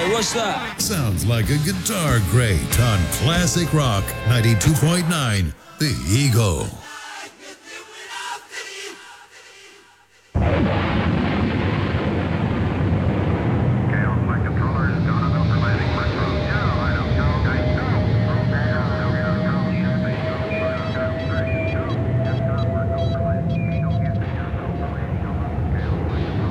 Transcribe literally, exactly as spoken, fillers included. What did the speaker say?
Hey, what's that? Sounds like a guitar grate on Classic Rock ninety-two point nine, The Eagle.